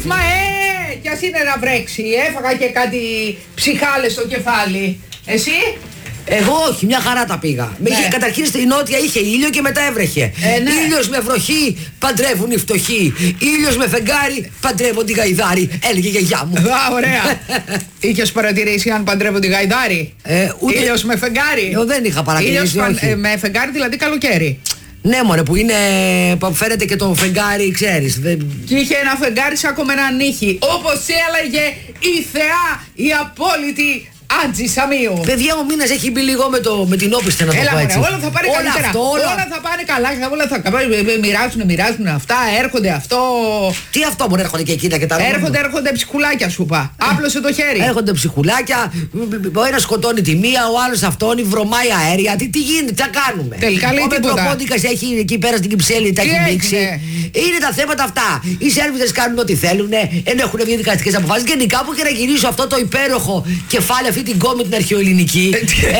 απόγευμα, κι ας είναι να βρέξει. Έφαγα και κάτι ψυχάλες στο κεφάλι. Εσύ? Εγώ όχι, μια χαρά τα πήγα. Ναι. Καταρχήν στην νότια είχε ήλιο και μετά έβρεχε. Ναι. Ήλιος με βροχή παντρεύουν οι φτωχοί. Ήλιος με φεγγάρι παντρεύουν τη γαϊδάρη. Έλεγε η γιαγιά μου. Ωραία. Είχες παρατηρήσει αν παντρεύουν τη γαϊδάρη? Ήλιος με φεγγάρι. Εγώ δεν είχα παρατηρήσει. Με φεγγάρι δηλαδή καλοκαίρι. Ναι, μωρέ, που φέρεται και το φεγγάρι, ξέρεις. Και είχε ένα φεγγάρι σαν κομμένα νύχι. Όπως έλεγε η θεά, η απόλυτη Άντζη Σαμίου. Παιδιά, ο μήνας έχει μπει λίγο με την όπισθεν, να το πω έτσι. Όλα θα πάνε καλύτερα. Όλα θα πάνε καλά. Όλα θα μοιράζουν αυτά. Έρχονται αυτό. Τι αυτό μπορεί να έρχονται και εκείνα και τα ρόλια. Έρχονται ψυχουλάκια, σου είπα. Άπλωσε το χέρι. Έρχονται ψυχουλάκια. Ο ένας σκοτώνει τη μία, ο άλλος αυτόν, βρωμάει αέρια. Τι γίνεται, τι θα κάνουμε. Τελικά λέει τίποτα. Ο Πετροπόντικας έχει εκεί πέρα στην Κυψέλη, τα έχει μπήξει. Είναι τα θέματα αυτά. Οι Σέρβιδες κάνουν ό,τι θέλουν, ενώ έχουν βγει δικαστικές αποφάσεις. Γενικά που και να γυρίσω αυτό το υπέροχο κεφάλαιο, αυτή την κόμη την αρχαιοελληνική.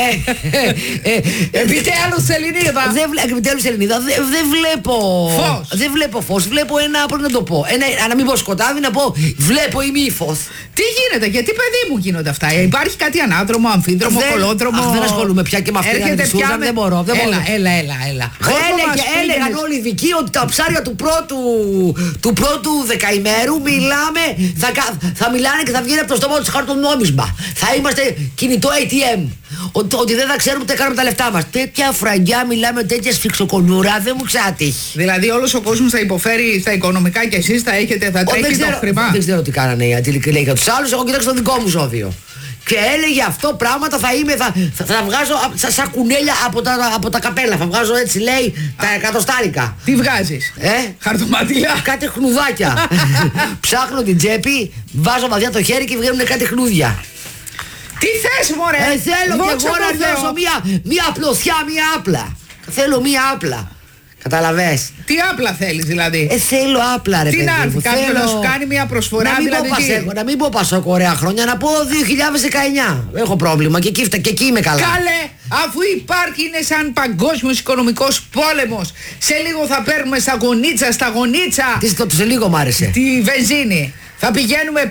Επιτέλους Ελληνίδα. Επιτέλους Ελληνίδα. Δεν βλέπω φως. Βλέπω ένα, πώς να το πω. Να μην πω σκοτάδι, να πω βλέπω ημίφος. Τι γίνεται, γιατί παιδί μου γίνονται αυτά? Υπάρχει κάτι ανάδρομο, αμφίδρομο, κολόδρομο? Δεν ασχολούμαι πια και με αυτήν την Σούζαν. Δεν μπορώ. Έλα. Έλεγαν όλοι οι ειδικοί ότι τα ψάρια του πρώτου δεκαημέρου θα μιλάνε και θα βγαίνει από το στόμα του χαρτονόμισμα. Θα είμαστε κινητό ATM. Ότι δεν θα ξέρουμε τι κάνουμε τα λεφτά μας. Τέτοια φραγκιά μιλάμε, τέτοια σφιξοκονούρα, δεν μου ξάτυχε. Δηλαδή όλος ο κόσμος θα υποφέρει στα οικονομικά και εσείς θα τρέχει το χρημά. Δεν ξέρω τι κάνανε οι λέει για τους άλλους, εγώ κοιτάξω το δικό μου ζώδιο. Και έλεγε αυτό πράγματα θα βγάζω σαν κουνέλια από τα καπέλα. Θα βγάζω έτσι, λέει, τα εκατοστάρικα. Τι βγάζεις? Χαρτομάτιλα. Κάτι χνουδάκια. Ψάχνω την τσέπη, βάζω βαθιά το χέρι και βγαίνουν κάτι χνούδια. Τι θες, μωρέ? Θέλω και εγώ να δώσω μία απλωθιά, μία άπλα. Θέλω μία άπλα. Καταλαβες? Τι άπλα θέλεις δηλαδή? Θέλω άπλα, ρε παιδί. Τι να έρθει κάποιος να σου κάνει μια προσφορά? Να μην πω Πασόκ ωραία χρόνια, να πω 2019. Έχω πρόβλημα και εκεί είμαι καλά. Καλέ, αφού υπάρχει, είναι σαν παγκόσμιος οικονομικός πόλεμος. Σε λίγο θα παίρνουμε στα γονίτσα. Τι σε λίγο μ' άρεσε. Τη βενζίνη. Θα πηγαίνουμε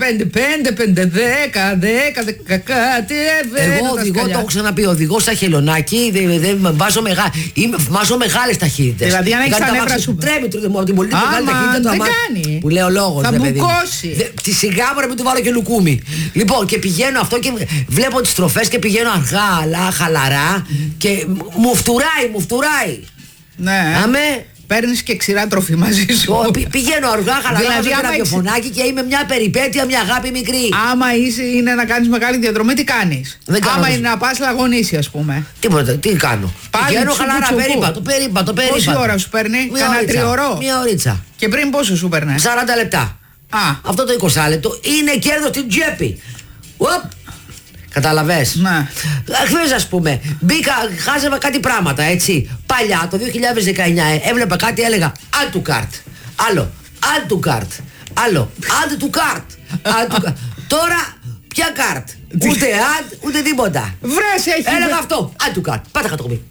5, 10, κάτι. Εγώ οδηγώ, το έχω ξαναπεί, οδηγώ στα χελωνάκι, βάζω μεγάλες ταχύτητες. Δηλαδή αν έχεις τα νεύρα σου τρέμει από την πολύ μεγάλη ταχύτητα. Δεν κάνει. Που λέει ο λόγος. Θα μπουκώσει. Τη σιγά μου μην του βάλω και λουκούμι. Λοιπόν, και πηγαίνω αυτό και βλέπω τις στροφές και πηγαίνω αργά, αλλά χαλαρά και μου φτουράει. Ναι. Παίρνεις και ξηρά τροφή μαζί σου. Πηγαίνω αργά, χαλαρά, δηλαδή, ένα ραδιοφωνάκι και είμαι μια περιπέτεια, μια αγάπη μικρή. Άμα είναι να κάνεις μεγάλη διαδρομή, τι κάνεις? Άμα είναι να πας λαγωνίσει, ας πούμε. Τίποτα, τι κάνω? Πηγαίνω χαλαρά, περίπατο. Πόση ώρα σου παίρνει? Κάνα τριωρό? Μια ωρίτσα. Και πριν πόσο σου παίρνε? 40 λεπτά. Αυτό το 20 λεπτό είναι κέρδος στην τσέπη. Καταλαβες? Ναι. Χθες ας πούμε χάζευα κάτι πράγματα, έτσι. Παλιά το 2019 έβλεπα κάτι, έλεγα add to cart. Άλλο add to cart. Άλλο add to cart. Τώρα ποια cart? Ούτε add ούτε τίποτα. Βρες έχει. Έλεγα αυτό add to cart. Πάτα κατοχμή.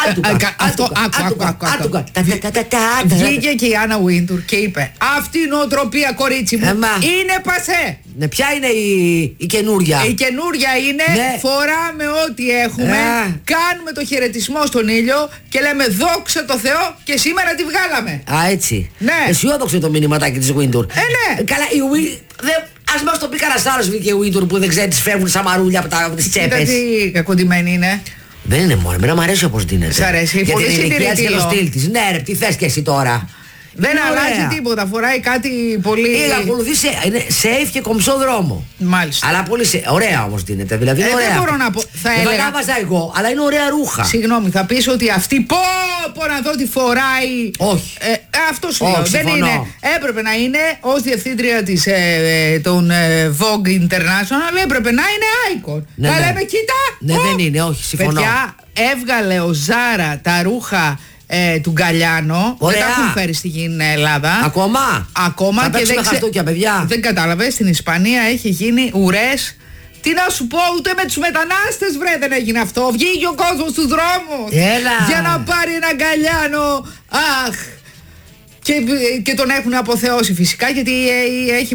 Βγήκε και η Άννα Βίντουρ και είπε αυτή η νοοτροπία, κορίτσι μου, είναι πασέ. Ναι, ποια είναι η καινούρια? Η καινούρια είναι φοράμε ό,τι έχουμε, κάνουμε το χαιρετισμό στον ήλιο και λέμε δόξα τω Θεώ και σήμερα τη βγάλαμε. Έτσι. Ναι. Αισιόδοξο το μηνυματάκι της Βίντουρ. Ναι. Καλά, ας μας το πει κανένας άλλος βγήκε η Βίντουρ που δεν ξέρει τις φεύγουν σαν μαρούλια από τις τσέπες. Τι κακοντημένη είναι. Δεν είναι μόνο, εμένα μου αρέσει όπως δίνεται. Σ' αρέσει, για πολύ την ηλικία της και το συντηρητικό. στυλ της. Ναι ρε, τι θες και εσύ τώρα? Δεν αλλάζει τίποτα, φοράει κάτι πολύ. Ακολουθεί σε safe και κομψό δρόμο. Μάλιστα. Αλλά πολύ ωραία όμως δίνεται. Δηλαδή είναι ωραία. Δεν μπορώ να πω. Θα έλεγα. Δεν βάζα εγώ, αλλά είναι ωραία ρούχα. Συγγνώμη, θα πεις ότι αυτή πω να δω τι φοράει. Όχι. Αυτό σου λέω. Δεν είναι. Έπρεπε να είναι ως διευθύντρια των Vogue International, έπρεπε να είναι icon. Ναι, να λέμε κοίτα. Ναι, δεν είναι, όχι, συμφωνώ. Παιδιά, έβγαλε ο Ζάρα τα ρούχα του Γκαλιάνο. Ωραία. Δεν τα έχουν φέρει στην Ελλάδα. Ακόμα θα και χαρτούκια, παιδιά. Δεν κατάλαβες, στην Ισπανία έχει γίνει ουρές. Τι να σου πω, ούτε με τους μετανάστες βρε δεν έγινε αυτό. Βγήκε ο κόσμος στους δρόμους. Για να πάρει ένα Γκαλιάνο. Αχ. Και τον έχουν αποθεώσει φυσικά γιατί έχει